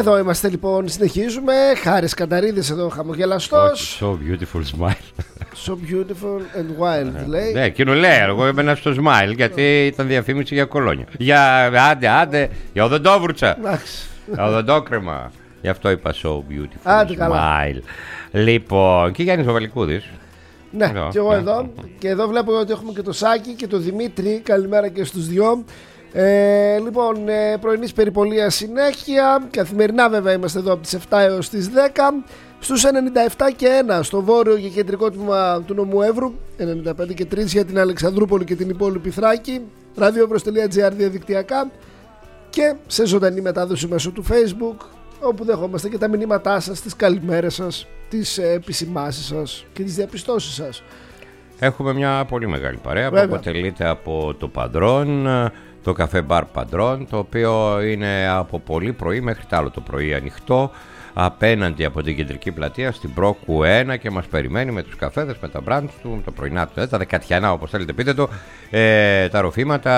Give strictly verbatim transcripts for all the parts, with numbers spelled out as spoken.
Εδώ είμαστε λοιπόν, συνεχίζουμε. Χάρης Κανταρίδης εδώ, χαμογελαστός. So beautiful smile. So beautiful and wild, λέει. Ναι, εκείνο λέει, εγώ έμενα στο smile γιατί ήταν διαφήμιση για κολόνια. Για άντε, άντε, για οδοντόβουρτσα. Για οδοντόκρεμα. Γι' αυτό είπα so beautiful άντε, smile. καλά. Λοιπόν, και Γιάννης Βαβαλικούδης. Ναι, εδώ, και εγώ εδώ. Και εδώ βλέπω ότι έχουμε και το Σάκη και το Δημήτρη. Καλημέρα και στους δυο. Ε, λοιπόν, ε, πρωινής περιπολίας συνέχεια. Καθημερινά βέβαια είμαστε εδώ από τις επτά έως τις δέκα. Στους ενενήντα επτά και ένα στο βόρειο και κεντρικό τμήμα του νομού Εύρου, ενενήντα πέντε και τρία για την Αλεξανδρούπολη και την υπόλοιπη Θράκη, ραδιοεύρος.gr διαδικτυακά και σε ζωντανή μετάδοση μέσω του Facebook, όπου δεχόμαστε και τα μηνύματά σας, τις καλημέρες σας, τις επισημάσεις σας και τις διαπιστώσεις σας. Έχουμε μια πολύ μεγάλη παρέα βέβαια, που αποτελείται από το Παντρόν, το καφέ μπαρ Παντρόν, το οποίο είναι από πολύ πρωί μέχρι τ' άλλο το πρωί ανοιχτό, απέναντι από την κεντρική πλατεία στην Πρόκου ένα, και μας περιμένει με τους καφέδες, με τα μπραντς του, τα πρωινά του, τα δεκατιανά όπως θέλετε πείτε το, ε, τα ροφήματα,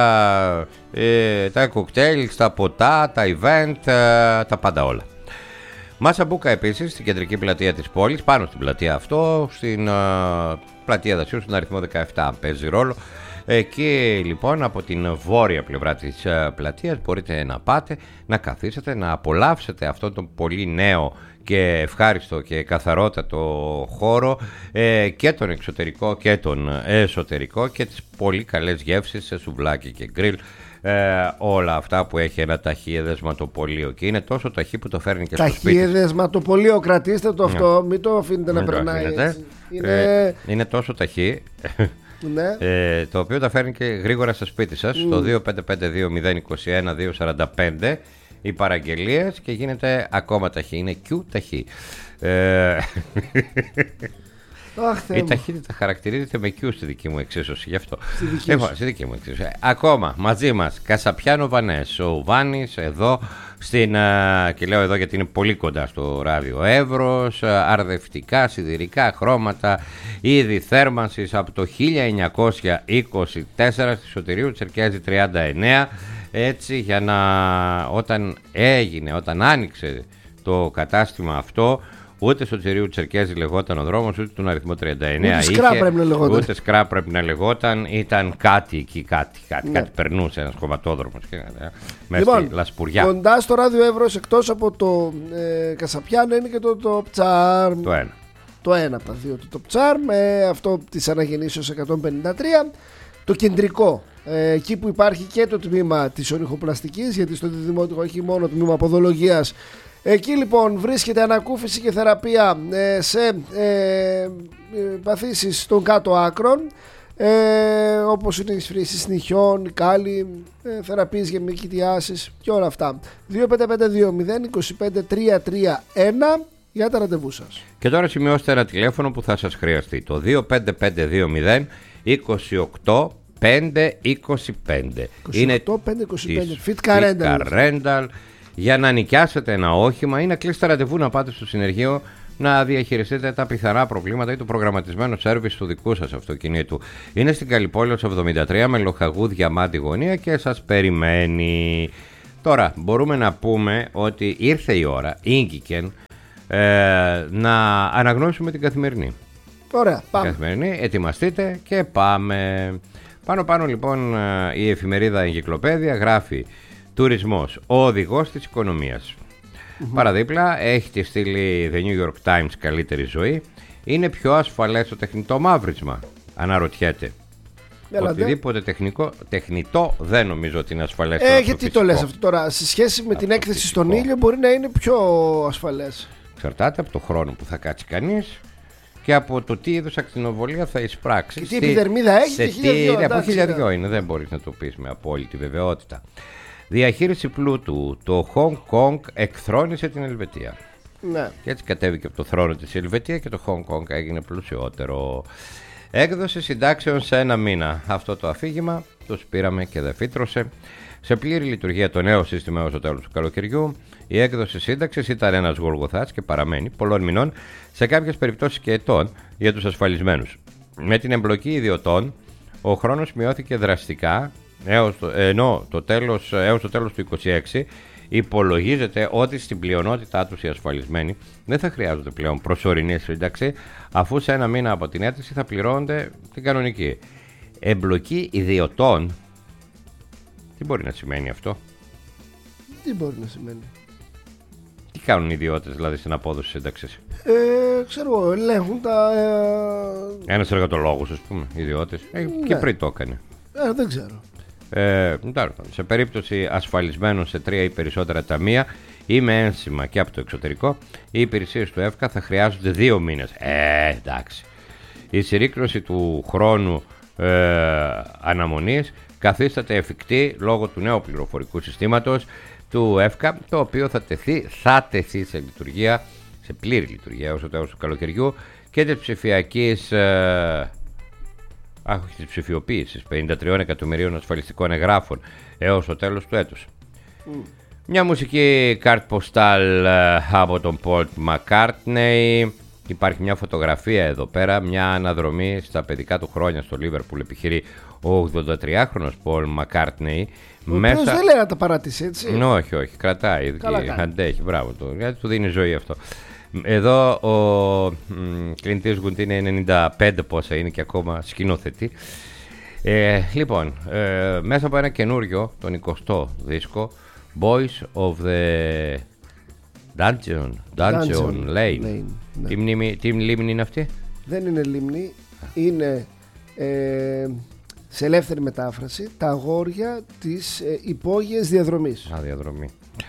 ε, τα κοκτέιλ, τα ποτά, τα event, ε, τα πάντα όλα. Μάσα Μπούκα επίσης στην κεντρική πλατεία της πόλης, πάνω στην πλατεία αυτό, στην ε, πλατεία Δασιού, στον αριθμό δεκαεπτά παίζει ρόλο. Εκεί λοιπόν από την βόρεια πλευρά της πλατείας μπορείτε να πάτε, να καθίσετε, να απολαύσετε αυτόν τον πολύ νέο και ευχάριστο και καθαρότατο χώρο, ε, και τον εξωτερικό και τον εσωτερικό, και τις πολύ καλές γεύσεις σε σουβλάκι και γκριλ, ε, όλα αυτά που έχει ένα ταχύ εδεσματοπολείο, και είναι τόσο ταχύ που το φέρνει και στο σπίτι. Ταχύ εδεσματοπολείο, κρατήστε το αυτό, yeah. μην το αφήνετε να μην περνάει έτσι. Είναι... Ε, είναι τόσο ταχύ. Ναι. Ε, το οποίο τα φέρνει και γρήγορα στο σπίτι σας, mm. στο δύο πέντε πέντε δύο μηδέν είκοσι ένα δύο σαράντα πέντε οι παραγγελίες, και γίνεται ακόμα ταχύ, είναι Q ταχύ. ε, Αχ, η ταχύτητα χαρακτηρίζεται με Q στη δική μου εξίσωση, γι' αυτό. Στη δική, Έχω, στη δική μου εξίσωση. Ακόμα μαζί μας Κασαπιάνο Βανές, ο Βάνης εδώ στην, και λέω εδώ γιατί είναι πολύ κοντά στο ράδιο Εύρος, αρδευτικά, σιδηρικά, χρώματα, είδη θέρμανσης από το χίλια εννιακόσια είκοσι τέσσερα στη Σωτηρίου Τσερκέζη τριάντα εννέα, έτσι, για να όταν έγινε, όταν άνοιξε το κατάστημα αυτό, ούτε στο Τσερίου Τσερκέζη λεγόταν ο δρόμος, ούτε τον αριθμό τριάντα εννέα ούτε είχε, σκράπ πρέπει να λεγόταν. ούτε σκράπ πρέπει να λεγόταν, ήταν κάτι εκεί, κάτι, κάτι, ναι. κάτι περνούσε ένας χωματόδρομος και, ε, μέσα λοιπόν, στη λασπουριά. Κοντά στο ράδιο Εύρος, εκτός από το ε, Κασαπιάνο, είναι και το Top Charm. Το ένα. Το ένα από τα δύο, το Top Charm, με αυτό της αναγεννήσεως εκατόν πενήντα τρία. Το κεντρικό, ε, εκεί που υπάρχει και το τμήμα της ορυχοπλαστικής, γιατί στο Δημότικο έχει μόνο τμήμα ποδολογίας. Εκεί λοιπόν βρίσκεται ανακούφιση και θεραπεία ε, σε ε, παθήσεις των κάτω άκρων, ε, όπως είναι οι σφρήσεις νυχιών, οι κάλλοι, ε, θεραπείες για μικητιάσεις και όλα αυτά. δύο πέντε πέντε δύο μηδέν είκοσι πέντε τρία τρία ένα για τα ραντεβού σας. Και τώρα σημειώστε ένα τηλέφωνο που θα σας χρειαστεί, το δύο πέντε πέντε δύο μηδέν είκοσι οκτώ πεντακόσια είκοσι πέντε. είκοσι οκτώ πεντακόσια είκοσι πέντε Fitka Rental, για να νοικιάσετε ένα όχημα ή να κλείσετε ραντεβού να πάτε στο συνεργείο να διαχειριστείτε τα πιθανά προβλήματα ή το προγραμματισμένο σέρβις του δικού σας αυτοκινήτου. Είναι στην Καλυπόλεως εβδομήντα τρία με Λοχαγού Διαμάντη γωνία και σας περιμένει. Τώρα μπορούμε να πούμε ότι ήρθε η ώρα, ήγγικεν, ε, να αναγνώσουμε την καθημερινή. Ωραία, πάμε. Καθημερινή, ετοιμαστείτε και πάμε. Πάνω πάνω λοιπόν η εφημερίδα Εγκυκλοπαίδεια γράφει: τουρισμός, ο οδηγός της οικονομίας. Mm-hmm. Παραδίπλα έχει τη στήλη The New York Times καλύτερη ζωή. Είναι πιο ασφαλές το τεχνητό μαύρισμα, αναρωτιέται. Έλατε. Οτιδήποτε τεχνικό, τεχνητό δεν νομίζω ότι είναι ασφαλές. Ε, γιατί το λες αυτό τώρα, σε σχέση με την έκθεση φυσικό. Στον ήλιο μπορεί να είναι πιο ασφαλές. Εξαρτάται από το χρόνο που θα κάτσει κανείς και από το τι είδους ακτινοβολία θα εισπράξει. Και τι επιδερμίδα έχει και χίλια δυο. Ναι, από χίλια δυο είναι, δεν μπορείς να το πεις με απόλυτη βεβαιότητα. Διαχείριση πλούτου. Το Hong Kong εκθρόνησε την Ελβετία. Ναι. Και έτσι κατέβηκε από το θρόνο της Ελβετία και το Hong Kong έγινε πλουσιότερο. Έκδοση συντάξεων σε ένα μήνα. Αυτό το αφήγημα το σπήραμε και δεν φύτρωσε. Σε πλήρη λειτουργία το νέο σύστημα έως το τέλος του καλοκαιριού. Η έκδοση σύνταξης ήταν ένας γολγοθάς και παραμένει πολλών μηνών, σε κάποιες περιπτώσεις και ετών, για τους ασφαλισμένους. Με την εμπλοκή ιδιωτών, ο χρόνος μειώθηκε δραστικά, έως το, ενώ το τέλος, έως το τέλος του είκοσι έξι υπολογίζεται ότι στην πλειονότητά τους οι ασφαλισμένοι δεν θα χρειάζονται πλέον προσωρινή σύνταξη, αφού σε ένα μήνα από την αίτηση θα πληρώνονται την κανονική. Εμπλοκή ιδιωτών. Τι μπορεί να σημαίνει αυτό? Τι μπορεί να σημαίνει? Τι κάνουν οι ιδιώτες δηλαδή στην απόδοση σύνταξης? Ε, ξέρω εγώ, ελέγχουν τα... Ε... Ένας εργατολόγος, ας πούμε, ιδιώτες. Ε, ναι. Και πριν το έκανε. Ε, δεν ξέρω. Ε, σε περίπτωση ασφαλισμένων σε τρία ή περισσότερα ταμεία ή με ένσημα και από το εξωτερικό, οι υπηρεσίες του ΕΦΚΑ θα χρειάζονται δύο μήνες. Ε, εντάξει. Η συρρίκνωση του χρόνου ε, αναμονής καθίσταται εφικτή λόγω του νέου πληροφορικού συστήματος του ΕΦΚΑ, το οποίο θα τεθεί, θα τεθεί σε λειτουργία, σε πλήρη λειτουργία έως το τέλος του καλοκαιριού, και της ψηφιακής ε, αχ, της ψηφιοποίησης πενήντα τριών εκατομμυρίων ασφαλιστικών εγγράφων έως το τέλος του έτους. Mm. Μια μουσική κάρτ ποστάλ από τον Paul McCartney. Υπάρχει μια φωτογραφία εδώ πέρα, μια αναδρομή στα παιδικά του χρόνια στο Λίβερπουλ επιχειρεί ο ογδοντατριάχρονος Paul McCartney. Ο Μέσα... οποίος δεν λέει να τα παράτησε, έτσι. Ναι, όχι, όχι, κρατάει, αντέχει, μπράβο του, γιατί του δίνει ζωή αυτό. Εδώ ο Clint Eastwood είναι ενενήντα πέντε πόσα είναι και ακόμα σκηνοθετεί. Ε, λοιπόν, ε, μέσα από ένα καινούριο, τον εικοστό δίσκο, Boys of the Dungeon, Dungeon, Dungeon Lane. Lane ναι. Τι, μνήμη, τι λίμνη είναι αυτή? Δεν είναι λίμνη, είναι ε, σε ελεύθερη μετάφραση τα αγόρια της ε, υπόγειας διαδρομής. Α, διαδρομή.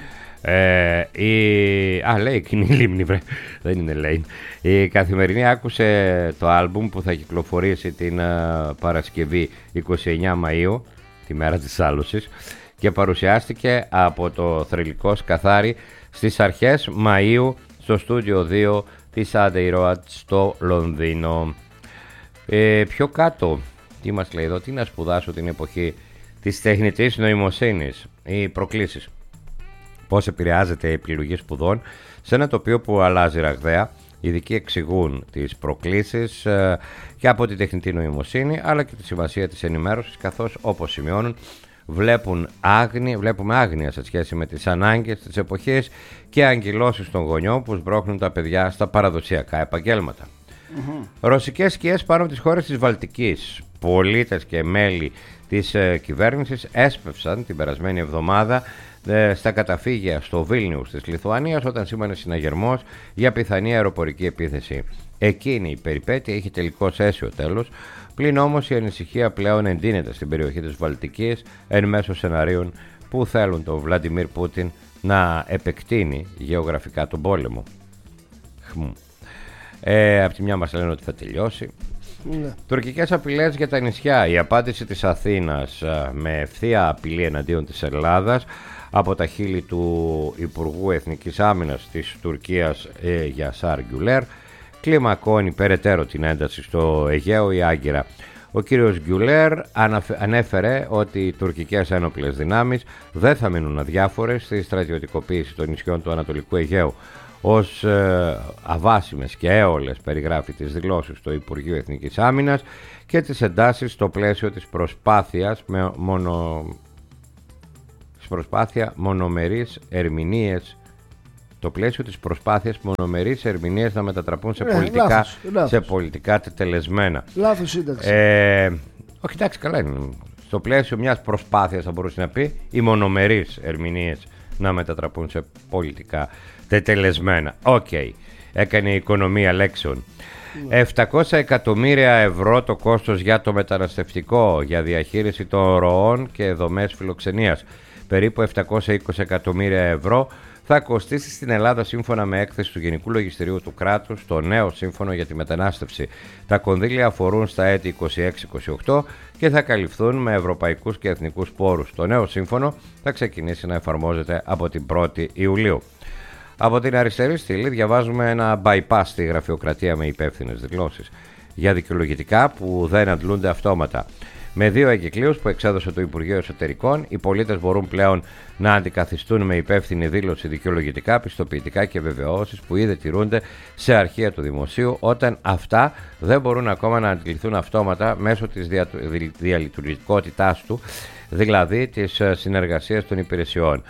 Ε, η... Α, λέει, είναι η λίμνη, βρε. Δεν είναι Lane. Η Καθημερινή άκουσε το άλμπουμ που θα κυκλοφορήσει την uh, Παρασκευή εικοστή ενάτη Μαΐου, τη μέρα της άλωσης, και παρουσιάστηκε από το θρυλικό Σκαθάρι στις αρχές Μαΐου στο στούντιο δύο της Abbey Road στο Λονδίνο. Ε, πιο κάτω, τι μας λέει εδώ, τι να σπουδάσω την εποχή της τεχνητής νοημοσύνης, οι προκλήσεις. Πώς επηρεάζεται η επιλογή σπουδών σε ένα τοπίο που αλλάζει ραγδαία. Οι ειδικοί εξηγούν τις προκλήσεις ε, και από τη τεχνητή νοημοσύνη, αλλά και τη σημασία της ενημέρωσης, καθώς, όπως σημειώνουν, βλέπουν άγνοια, βλέπουμε άγνοια σε σχέση με τις ανάγκες της εποχής και αγκυλώσεις των γονιών που σμπρώχνουν τα παιδιά στα παραδοσιακά επαγγέλματα. Mm-hmm. Ρωσικές σκιές πάνω από τις χώρες της Βαλτικής. Πολίτες και μέλη της ε, κυβέρνησης έσπευσαν την περασμένη εβδομάδα ε, στα καταφύγια στο Βίλνιους της Λιθουανίας, όταν σήμανε συναγερμός για πιθανή αεροπορική επίθεση. Εκείνη η περιπέτεια είχε τελικώς αίσιο τέλος, πλην όμως η ανησυχία πλέον εντείνεται στην περιοχή της Βαλτικής εν μέσω σεναρίων που θέλουν τον Βλαντιμίρ Πούτιν να επεκτείνει γεωγραφικά τον πόλεμο. Ε, από τη μια μας λένε ότι θα τελειώσει. Ναι. Τουρκικές απειλές για τα νησιά. Η απάντηση της Αθήνας με ευθεία απειλή εναντίον της Ελλάδας από τα χείλη του Υπουργού Εθνικής Άμυνας της Τουρκίας ε, Γιασάρ Γκιουλέρ κλιμακώνει περαιτέρω την ένταση στο Αιγαίο η Άγκυρα. Ο κύριος Γκιουλέρ ανέφερε ότι οι τουρκικές ένοπλες δυνάμεις δεν θα μείνουν αδιάφορες στη στρατιωτικοποίηση των νησιών του Ανατολικού Αιγαίου. Ως ε, αβάσιμες και έολες περιγράφει τις δηλώσεις του Υπουργείου Εθνικής Άμυνας και τις εντάσεις στο πλαίσιο της προσπάθειας με μονο... προσπάθεια μονομερείς ερμηνείες το πλαίσιο της προσπάθειας μονομερείς ερμηνείες να μετατραπούν σε, ναι, πολιτικά, λάθος, λάθος. σε πολιτικά τετελεσμένα. Λάθος σύνταξη. Ε, όχι, εντάξει, καλά είναι. Στο πλαίσιο μιας προσπάθειας θα μπορούσε να πει οι μονομερείς ερμηνείες να μετατραπούν σε πολιτικά τετελεσμένα. Οκ. Okay. Έκανε η οικονομία λέξεων. Ναι. επτακόσια εκατομμύρια ευρώ το κόστος για το μεταναστευτικό, για διαχείριση των ροών και δομές φιλοξενίας. Περίπου επτακόσια είκοσι εκατομμύρια ευρώ θα κοστίσει στην Ελλάδα, σύμφωνα με έκθεση του Γενικού Λογιστηρίου του κράτους, το νέο σύμφωνο για τη μετανάστευση. Τα κονδύλια αφορούν στα έτη είκοσι έξι είκοσι οκτώ και θα καλυφθούν με ευρωπαϊκούς και εθνικούς πόρους. Το νέο σύμφωνο θα ξεκινήσει να εφαρμόζεται από την πρώτη Ιουλίου. Από την αριστερή στήλη διαβάζουμε ένα bypass στη γραφειοκρατία με υπεύθυνες δηλώσεις για δικαιολογητικά που δεν αντλούνται αυτόματα. Με δύο εγκυκλίους που εξέδωσε το Υπουργείο Εσωτερικών, οι πολίτες μπορούν πλέον να αντικαθιστούν με υπεύθυνη δήλωση δικαιολογητικά, πιστοποιητικά και βεβαιώσεις που ήδη τηρούνται σε αρχεία του Δημοσίου, όταν αυτά δεν μπορούν ακόμα να αντιληφθούν αυτόματα μέσω της δια... διαλειτουργικότητάς του, δηλαδή της συνεργασίας των υπηρεσιών.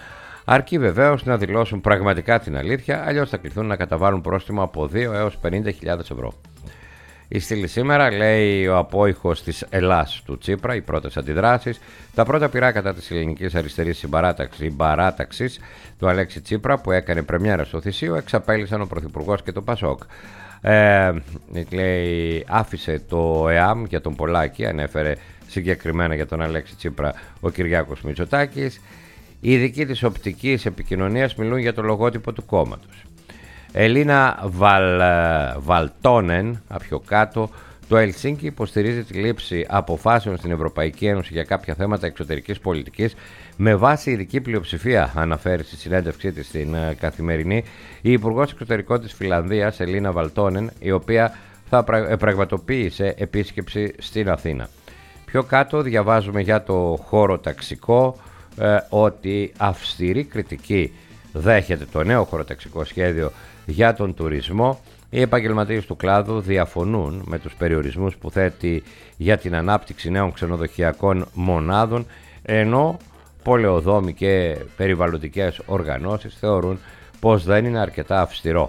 Αρκεί βεβαίως να δηλώσουν πραγματικά την αλήθεια, αλλιώς θα κληθούν να καταβάλουν πρόστιμο από δύο έως πενήντα χιλιάδες ευρώ. Η στήλη σήμερα, λέει ο απόϊχος της Ελλάς του Τσίπρα, οι πρώτες αντιδράσεις, τα πρώτα πειρά κατά της ελληνικής αριστερής συμπαράταξης του Αλέξη Τσίπρα που έκανε πρεμιέρα στο Θησίο εξαπέλυσαν ο Πρωθυπουργός και το Πασόκ. Ε, λέει, άφησε το ΕΑΜ για τον Πολάκη, ανέφερε συγκεκριμένα για τον Αλέξη Τσίπρα ο Κυριάκος Μητσοτάκης. Οι ειδικοί της οπτικής επικοινωνίας μιλούν για το λογότυπο του κόμματος. Ελίνα Βαλ, Βαλτόνεν, πιο κάτω, το Ελσίνκι υποστηρίζει τη λήψη αποφάσεων στην Ευρωπαϊκή Ένωση για κάποια θέματα εξωτερικής πολιτικής με βάση ειδική πλειοψηφία, αναφέρει στη συνέντευξή της στην Καθημερινή η Υπουργός Εξωτερικών της Φιλανδίας, Ελίνα Βαλτόνεν, η οποία θα πραγματοποίησε επίσκεψη στην Αθήνα. Πιο κάτω διαβάζουμε για το χώρο ταξικό ε, ότι αυστηρή κριτική δέχεται το νέο χωροταξικό σχέδιο για τον τουρισμό. Οι επαγγελματίες του κλάδου διαφωνούν με τους περιορισμούς που θέτει για την ανάπτυξη νέων ξενοδοχειακών μονάδων, ενώ πολεοδόμοι και περιβαλλοντικές οργανώσεις θεωρούν πως δεν είναι αρκετά αυστηρό.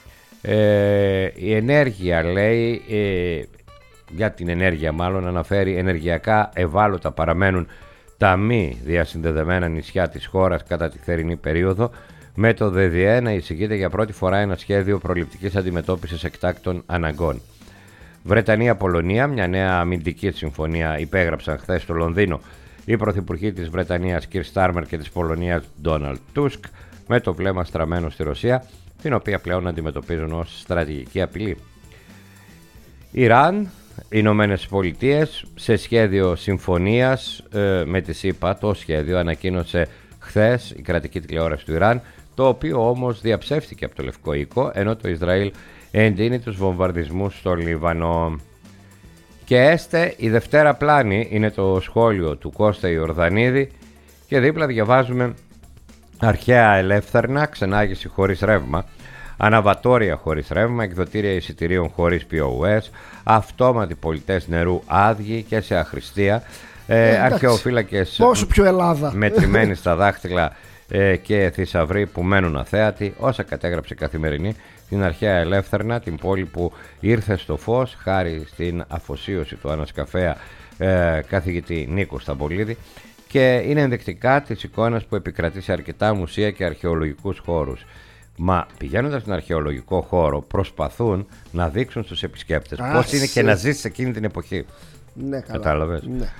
Ε, η ενέργεια, λέει, ε, για την ενέργεια μάλλον αναφέρει, ενεργειακά ευάλωτα παραμένουν τα μη διασυνδεδεμένα νησιά της χώρας κατά τη θερινή περίοδο, με το ΔΔΕ να εισηγείται για πρώτη φορά ένα σχέδιο προληπτικής αντιμετώπισης εκτάκτων αναγκών. Βρετανία-Πολωνία, μια νέα αμυντική συμφωνία υπέγραψαν χθες στο Λονδίνο οι πρωθυπουργοί της Βρετανίας Κιρ Στάρμερ και της Πολωνίας Ντόναλντ Τούσκ, με το βλέμμα στραμμένο στη Ρωσία, την οποία πλέον αντιμετωπίζουν ως στρατηγική απειλή. Ιράν, Ηνωμένες Πολιτείες, σε σχέδιο συμφωνίας ε, με τη ΣΥΠΑ, το σχέδιο ανακοίνωσε χθες η κρατική τηλεόραση του Ιράν, το οποίο όμως διαψεύτηκε από το Λευκό Οίκο, ενώ το Ισραήλ εντείνει τους βομβαρδισμούς στο Λίβανο. Και έστε η Δευτέρα πλάνη, είναι το σχόλιο του Κώστα Ιορδανίδη, και δίπλα διαβάζουμε αρχαία ελεύθερνα, ξενάγηση χωρίς ρεύμα, αναβατόρια χωρίς ρεύμα, εκδοτήρια εισιτηρίων χωρίς πι ο ες, αυτόματοι πολιτές νερού άδειοι και σε αχρηστία, ε, αρχαιοφύλακες πόσο πιο Ελλάδα μετρημένοι στα δάχτυλα ε, και θησαυροί που μένουν αθέατοι, όσα κατέγραψε η Καθημερινή, την αρχαία Ελεύθερνα, την πόλη που ήρθε στο φως χάρη στην αφοσίωση του ανασκαφέα ε, καθηγητή Νίκο Σταμπολίδη, και είναι ενδεικτικά της εικόνας που επικρατεί σε αρκετά μουσεία και αρχαιολογικούς χώρους. Μα πηγαίνοντας στον αρχαιολογικό χώρο προσπαθούν να δείξουν στους επισκέπτες Α, πώς είναι και να ζεις σε εκείνη την εποχή. Ναι, καλά. Κατάλαβες. Ναι.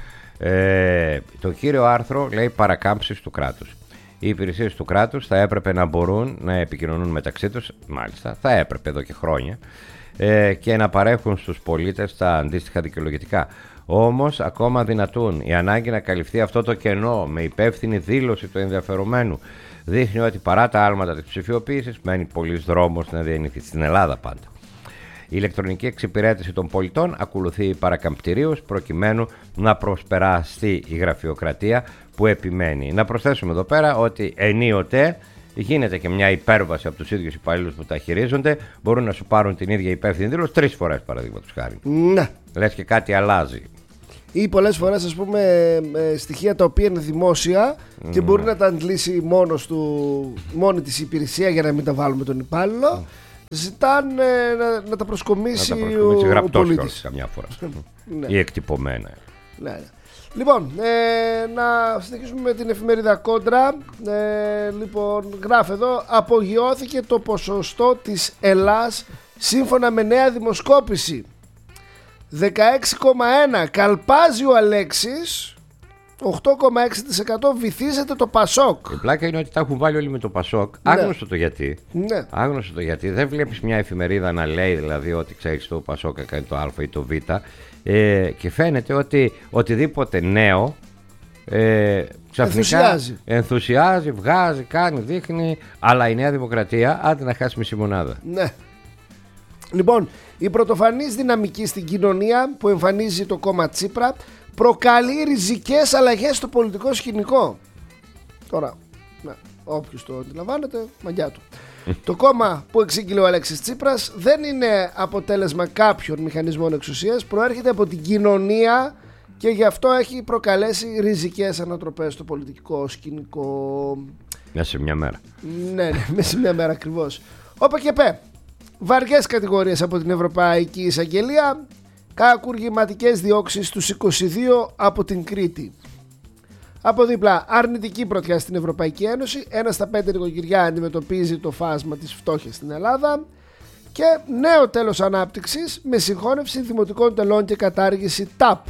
Ε, το κύριο άρθρο λέει παρακάμψεις του κράτους. Οι υπηρεσίες του κράτους θα έπρεπε να μπορούν να επικοινωνούν μεταξύ τους, μάλιστα θα έπρεπε εδώ και χρόνια, ε, και να παρέχουν στους πολίτες τα αντίστοιχα δικαιολογητικά. Όμως ακόμα δυνατούν. Η ανάγκη να καλυφθεί αυτό το κενό με υπεύθυνη δήλωση του ενδιαφερομένου δείχνει ότι παρά τα άλματα της ψηφιοποίησης μένει πολλής δρόμος να διανυθεί στην Ελλάδα πάντα. Η ηλεκτρονική εξυπηρέτηση των πολιτών ακολουθεί παρακαμπτηρίως προκειμένου να προσπεραστεί η γραφειοκρατία που επιμένει. Να προσθέσουμε εδώ πέρα ότι ενίοτε γίνεται και μια υπέρβαση από τους ίδιους υπαλλήλους που τα χειρίζονται, μπορούν να σου πάρουν την ίδια υπεύθυνη δήλωση τρεις φορές παραδείγματος χάρη. Ναι. Λες και κάτι αλλάζει. Ή πολλές φορές, ας πούμε, στοιχεία τα οποία είναι δημόσια mm. και μπορεί να τα αντλήσει μόνος του, μόνη της υπηρεσία για να μην τα βάλουμε τον υπάλληλο. Mm. Ζητάνε να, να τα προσκομίσει, να τα προσκομίσει ο, ο πολίτης. Καμιά φορά. Ναι. Ή εκτυπωμένα. Ναι, ναι. Λοιπόν, ε, να συνεχίσουμε με την εφημερίδα Κόντρα. Ε, λοιπόν, γράφει εδώ: απογειώθηκε το ποσοστό της Ελλάς σύμφωνα με νέα δημοσκόπηση. δεκαέξι κόμμα ένα καλπάζει ο Αλέξης, οκτώ κόμμα έξι τοις εκατό βυθίζεται το Πασόκ. Η πλάκα είναι ότι τα έχουν βάλει όλοι με το Πασόκ. Ναι. Άγνωστο το γιατί. Ναι. Άγνωστο το γιατί. Δεν βλέπεις μια εφημερίδα να λέει δηλαδή ότι ξέρεις το Πασόκ έκανε το Α ή το Β. Ε, και φαίνεται ότι οτιδήποτε νέο ε, ξαφνικά ενθουσιάζει. ενθουσιάζει, βγάζει, κάνει, δείχνει. Αλλά η Νέα Δημοκρατία άντε να χάσει μισή μονάδα. Ναι. Λοιπόν, η πρωτοφανής δυναμική στην κοινωνία που εμφανίζει το κόμμα Τσίπρα προκαλεί ριζικές αλλαγές στο πολιτικό σκηνικό. Τώρα, ναι, όποιος το αντιλαμβάνεται, μαγιά του. Το κόμμα που εξήγηλε ο Αλέξης Τσίπρας δεν είναι αποτέλεσμα κάποιων μηχανισμών εξουσίας, προέρχεται από την κοινωνία και γι' αυτό έχει προκαλέσει ριζικές ανατροπές στο πολιτικό σκηνικό. Μέσα σε μια μέρα. Ναι, ναι, μέσα σε μια μέρα ακριβώς. Όπα και πέ. Βαριές κατηγορίες από την Ευρωπαϊκή Εισαγγελία. Κακουργηματικές διώξεις στους είκοσι δύο από την Κρήτη. Από δίπλα, αρνητική πρωτιά στην Ευρωπαϊκή Ένωση. Ένα στα πέντε νοικοκυριά αντιμετωπίζει το φάσμα της φτώχειας στην Ελλάδα. Και νέο τέλος ανάπτυξης με συγχώνευση δημοτικών τελών και κατάργηση ΤΑΠ.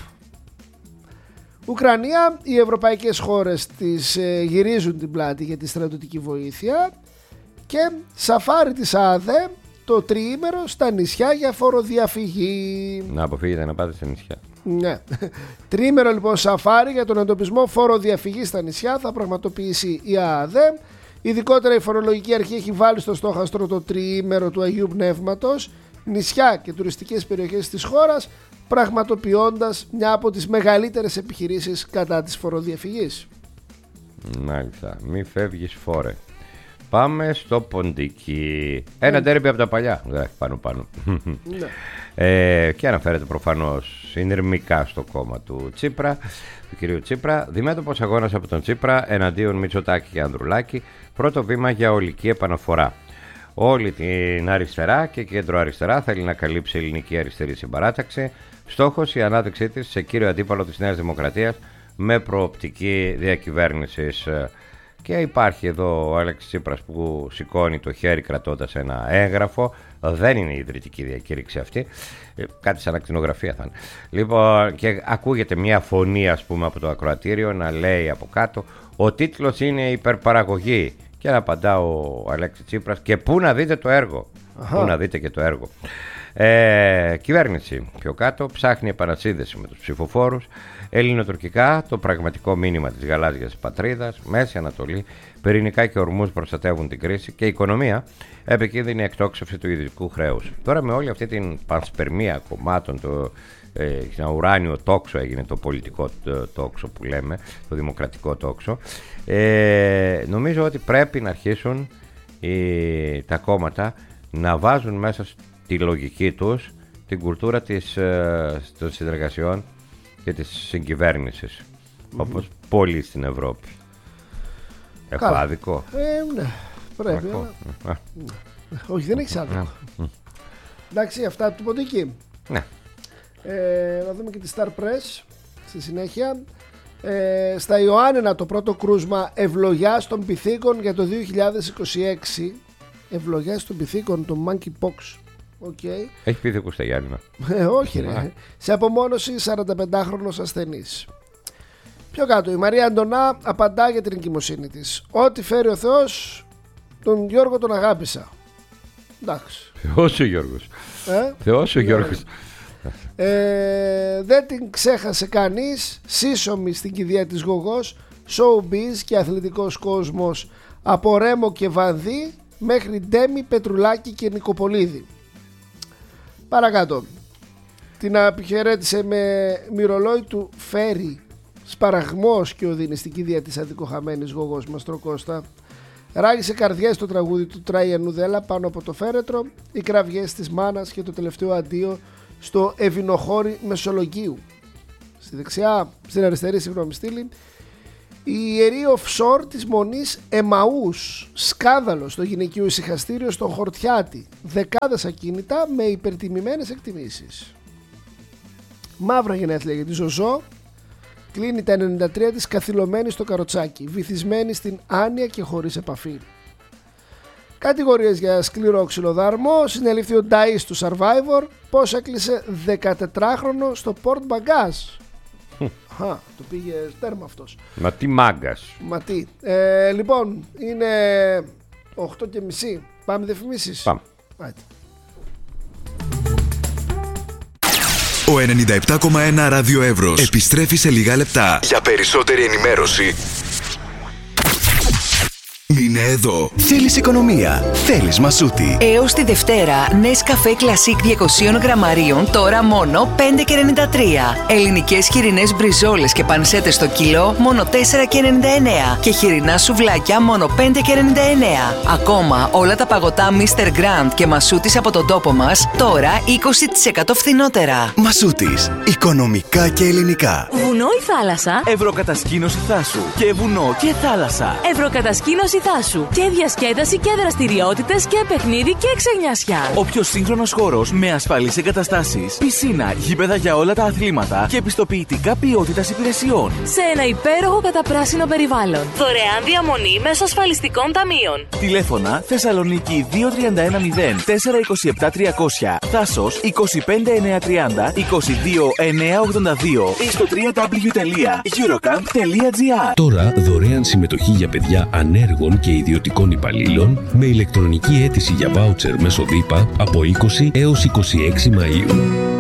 Ουκρανία, οι ευρωπαϊκές χώρες της ε, γυρίζουν την πλάτη για τη στρατιωτική βοήθεια. Και σαφάρι της ΑΔΕ το τριήμερο στα νησιά για φοροδιαφυγή. Να αποφύγετε να πάτε στα νησιά. Ναι. Τριήμερο λοιπόν σαφάρι για τον εντοπισμό φοροδιαφυγής στα νησιά θα πραγματοποιήσει η ΑΔΕ. Ειδικότερα η φορολογική αρχή έχει βάλει στο στόχαστρο το τριήμερο του Αγίου Πνεύματος νησιά και τουριστικές περιοχές της χώρας, πραγματοποιώντας μια από τις μεγαλύτερες επιχειρήσεις κατά της φοροδιαφυγής. Μάλιστα, μη φεύγεις φόρε. Πάμε στο Ποντίκι. Ένα ντέρμπι από τα παλιά. Πάνω πάνω. Ναι. ε, και αναφέρεται προφανώς συνειρμικά στο κόμμα του Τσίπρα, του κυρίου Τσίπρα. Διμέτωπος αγώνας από τον Τσίπρα εναντίον Μητσοτάκη και Ανδρουλάκη. Πρώτο βήμα για ολική επαναφορά. Όλη την αριστερά και κέντρο αριστερά θέλει να καλύψει η ελληνική αριστερή συμπαράταξη. Στόχος η ανάδειξή της σε κύριο αντίπαλο της Νέας Δημοκρατίας με προοπτική διακυβέρνησης. Και υπάρχει εδώ ο Αλέξης Τσίπρας που σηκώνει το χέρι κρατώντας ένα έγγραφο. Δεν είναι η ιδρυτική διακήρυξη αυτή. Κάτι σαν ακτινογραφία θα είναι. Λοιπόν, και ακούγεται μια φωνή, ας πούμε, από το ακροατήριο να λέει από κάτω: ο τίτλος είναι υπερπαραγωγή. Και να απαντά ο Αλέξης Τσίπρας: και πού να δείτε το έργο. Αχα. Πού να δείτε και το έργο. Ε, κυβέρνηση πιο κάτω ψάχνει επανασύνδεση με τους ψηφοφόρους. Ελληνοτουρκικά, το πραγματικό μήνυμα της γαλάζιας πατρίδας. Μέση Ανατολή, πυρηνικά και ορμούς προστατεύουν την κρίση. Και η οικονομία, επικίνδυνη εκτόξευση του ιδιωτικού χρέους. Τώρα με όλη αυτή την πανσπερμία κομμάτων, το ε, ένα ουράνιο τόξο έγινε το πολιτικό τόξο που λέμε, το δημοκρατικό τόξο. Ε, νομίζω ότι πρέπει να αρχίσουν οι, τα κόμματα να βάζουν μέσα τη λογική τους την κουλτούρα της, ε, των συνεργασιών και της συγκυβέρνησης, mm-hmm. όπως πολλοί στην Ευρώπη. Έχω Καλά. άδικο. Ε, ναι, πρέπει. Αλλά... Όχι, δεν έχεις άδικο. Εντάξει, αυτά του Ποντίκι. Ναι. Ε, να δούμε και τη Star Press στη συνέχεια. Ε, στα Ιωάννινα το πρώτο κρούσμα ευλογιάς των πυθίκων για το δύο χιλιάδες είκοσι έξι. Ευλογιάς των πυθίκων, το Monkeypox. Okay. Έχει πυθίκους στα Γιάννινα. Ε, όχι ρε. Σε απομόνωση σαρανταπεντάχρονος ασθενής. Πιο κάτω η Μαρία Αντωνά απαντά για την εγκυμοσύνη της. Ό,τι φέρει ο Θεός, τον Γιώργο τον αγάπησα. Εντάξει. Θεός ο Γιώργος. ε? Θεός ο Γιώργος. ε, Δεν την ξέχασε κανείς. Σύσσωμη στην κηδεία της Γογός. Showbiz και αθλητικός κόσμος από Ρέμο και Βανδύ μέχρι Ντέμι, Πετρουλάκη και Νικοπολίδη. Παρακάτω. Την αποχαιρέτησε με μυρολόι του Φέρι, Σπαραγμός και οδύνη στην κηδεία της αδικοχαμένης Γογός Μαστροκώστα. Ράγισε καρδιές το τραγούδι του Τραϊανού Δέλα πάνω από το φέρετρο, οι κραυγές της μάνας και το τελευταίο αντίο στο Ευηνοχώρι Μεσολογγίου. Στη δεξιά, στην αριστερή συγγνώμη στήλη, η ιερή offshore της Μονής Εμαούς. Σκάνδαλο στο γυναικείο ησυχαστήριο στον Χορτιάτη. Δεκάδες ακίνητα με υπερτιμημένες εκτιμήσεις. Μαύρα γενέθλια για τη Ζωζό. Κλείνει τα ενενήντα τρία της καθυλωμένη στο καροτσάκι. Βυθισμένη στην άνοια και χωρίς επαφή. Κατηγορίες για σκληρό ξυλοδάρμο. Συνελήφθη ο Νταΐς του Survivor. Πώς έκλεισε δεκατετράχρονο στο Port Bagage. Χα, το πήγε τέρμα αυτός. Μα τι μάγκας. Μα τι. Ε, λοιπόν, είναι οκτώ και μισή. Πάμε διαφημίσεις. Πάμε. Άιτε. Ο ενενήντα επτά κόμμα ένα Ράδιο Εύρος επιστρέφει σε λίγα λεπτά. Για περισσότερη ενημέρωση, μείνε εδώ. Θέλεις οικονομία, θέλεις Μασούτη. Έως τη Δευτέρα, Nescafé Classic διακόσια γραμμαρίων, τώρα μόνο πέντε και ενενήντα τρία. Ελληνικές χοιρινές μπριζόλες και πανσέτες στο κιλό, μόνο τέσσερα και ενενήντα εννέα. Και χοιρινά σουβλάκια, μόνο πέντε και ενενήντα εννέα. Ακόμα, όλα τα παγωτά μίστερ Grand και Μασούτης από τον τόπο μας, τώρα είκοσι τοις εκατό φθηνότερα. Μασούτης, οικονομικά και ελληνικά. Βουνό ή θάλασσα? Ευρωκατασκήνωση Θάσου. Και βουνό και θάλασσα. Ευρωκατασκήνωση Θάσου. Και διασκέδαση και δραστηριότητες και παιχνίδι και ξενιασιά. Ο πιο σύγχρονος χώρος με ασφαλείς εγκαταστάσεις, πισίνα, γήπεδα για όλα τα αθλήματα και πιστοποιητικά ποιότητας υπηρεσιών. Σε ένα υπέροχο καταπράσινο περιβάλλον. Δωρεάν διαμονή μέσω ασφαλιστικών ταμείων. Τηλέφωνα Θεσσαλονίκη δύο τρία ένα μηδέν τέσσερα είκοσι επτά τριακόσια. Θάσος είκοσι πέντε εννιακόσια τριάντα είκοσι δύο εννιακόσια ογδόντα δύο ή στο double-u double-u double-u τελεία eurocamp τελεία gr. Τώρα δωρεάν συμμετοχή για παιδιά ανέργων και ιδιωτικών υπαλλήλων με ηλεκτρονική αίτηση για βάουτσερ μέσω ΔΥΠΑ από είκοσι έως είκοσι έξι Μαΐου.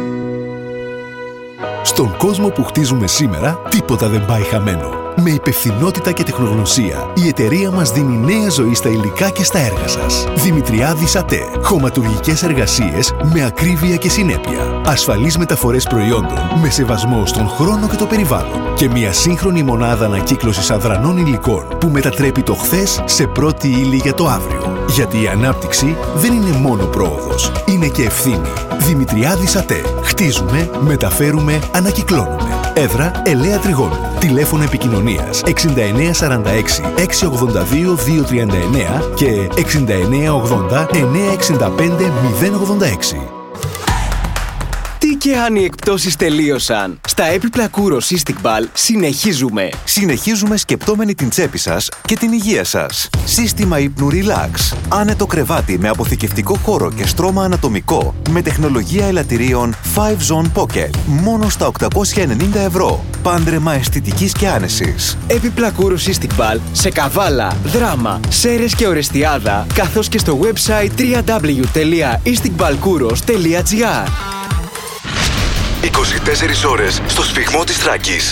Στον κόσμο που χτίζουμε σήμερα, τίποτα δεν πάει χαμένο. Με υπευθυνότητα και τεχνογνωσία, η εταιρεία μας δίνει νέα ζωή στα υλικά και στα έργα σας. Δημητριάδης ΑΤΕ. Χωματουργικές εργασίες με ακρίβεια και συνέπεια. Ασφαλείς μεταφορές προϊόντων με σεβασμό στον χρόνο και το περιβάλλον. Και μια σύγχρονη μονάδα ανακύκλωσης αδρανών υλικών που μετατρέπει το χθες σε πρώτη ύλη για το αύριο. Γιατί η ανάπτυξη δεν είναι μόνο πρόοδος, είναι και ευθύνη. Δημητριάδης ΑΤΕ. Χτίζουμε, μεταφέρουμε, ανακυκλώνουμε. Έδρα Ελαία Τριγώνου. Τηλέφωνο επικοινωνίας εξήντα εννέα σαράντα έξι εξακόσια ογδόντα δύο διακόσια τριάντα εννέα και εξήντα εννέα ογδόντα εννιακόσια εξήντα πέντε μηδέν ογδόντα έξι. Τι και αν οι εκπτώσεις τελείωσαν. Στα έπιπλα Kouros Istiqbal συνεχίζουμε. Συνεχίζουμε σκεπτόμενοι την τσέπη σας και την υγεία σας. Σύστημα ύπνου Relax. Άνετο κρεβάτι με αποθηκευτικό χώρο και στρώμα ανατομικό με τεχνολογία ελαττηρίων five zone Pocket. Μόνο στα οκτακόσια ενενήντα ευρώ. Πάντρεμα αισθητικής και άνεσης. Έπιπλα Kouros Istiqbal σε Καβάλα, Δράμα, Σέρες και Ορεστιάδα, καθώς και στο website double-u double-u double-u τελεία istiqbalkouros τελεία gr. είκοσι τέσσερις ώρες στο σφυγμό της Θράκης.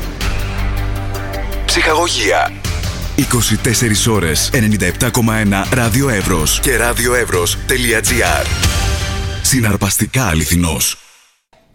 Ψυχαγωγία. είκοσι τέσσερις ώρες ενενήντα επτά κόμμα ένα Ράδιο Εύρος και ραδιοεύρος τελεία gr. Συναρπαστικά αληθινός.